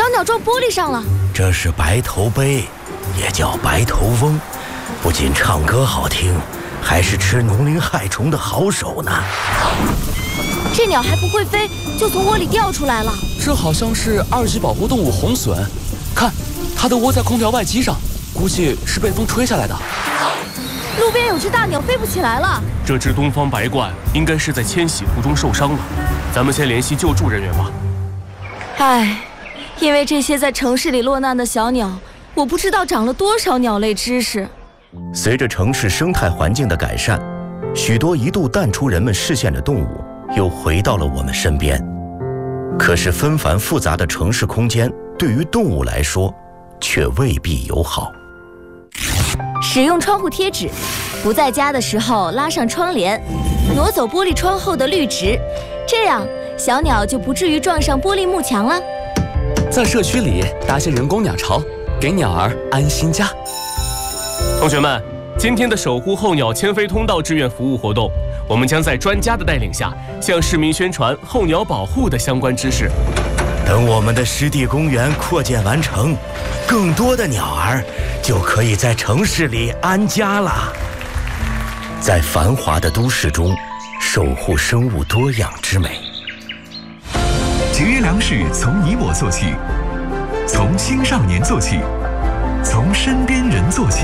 鸟撞玻璃上了。 这是白头鹎，也叫白头翁，不仅唱歌好听，还是吃农灵害虫的好手呢。 这鸟还不会飞，就从窝里掉出来了。 这好像是2级保护动物红隼，看，它的窝在空调外机上，估计是被风吹下来的。 路边有只大鸟飞不起来了。 这只东方白鹳应该是在迁徙途中受伤了，咱们先联系救助人员吧。 唉，因为这些在城市里落难的小鸟，我不知道长了多少鸟类知识。 随着城市生态环境的改善，许多一度淡出人们视线的动物又回到了我们身边。可是纷繁复杂的城市空间对于动物来说却未必友好。 使用窗户贴纸，不在家的时候拉上窗帘，挪走玻璃窗后的绿植，这样小鸟就不至于撞上玻璃幕墙了。 在社区里搭些人工鸟巢，给鸟儿安心家。 同学们，今天的守护候鸟迁飞通道志愿服务活动，我们将在专家的带领下，向市民宣传候鸟保护的相关知识。 等我们的湿地公园扩建完成，更多的鸟儿就可以在城市里安家了。在繁华的都市中，守护生物多样之美。 节约粮食从你我做起，从青少年做起，从身边人做起。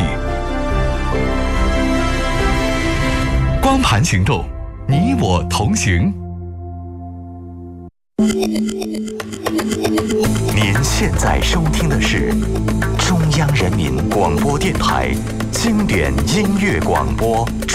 光盘行动，你我同行。您现在收听的是中央人民广播电台经典音乐广播